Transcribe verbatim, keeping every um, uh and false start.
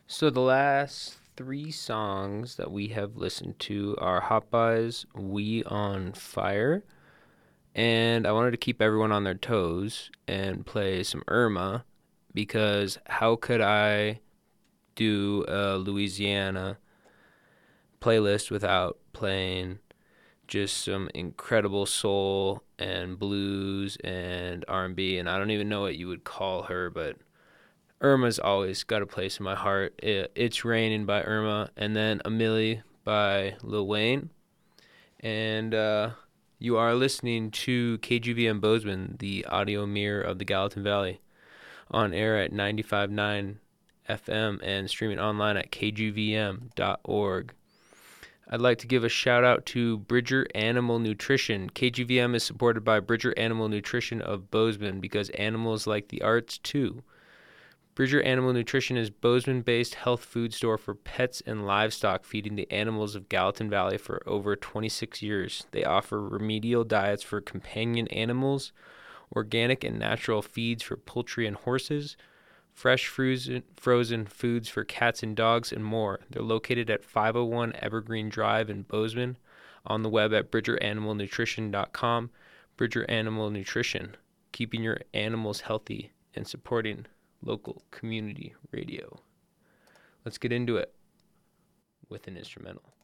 So the last three songs that we have listened to are Hot Buys, We on Fire, and I wanted to keep everyone on their toes and play some Irma because how could I do a Louisiana playlist without playing just some incredible soul and blues and R and B, and I don't even know what you would call her, but Irma's always got a place in my heart. It, it's Raining by Irma, and then A Milli by Lil Wayne. And uh, you are listening to K G V M Bozeman, the audio mirror of the Gallatin Valley, on air at ninety-five point nine F M and streaming online at k g v m dot org. I'd like to give a shout out to Bridger Animal Nutrition. K G V M is supported by Bridger Animal Nutrition of Bozeman because animals like the arts too. Bridger Animal Nutrition is Bozeman-based health food store for pets and livestock, feeding the animals of Gallatin Valley for over twenty-six years. They offer remedial diets for companion animals, organic and natural feeds for poultry and horses, fresh frozen, frozen foods for cats and dogs, and more. They're located at five oh one Evergreen Drive in Bozeman, on the web at bridger animal nutrition dot com. Bridger Animal Nutrition, keeping your animals healthy and supporting local community radio. Let's get into it with an instrumental.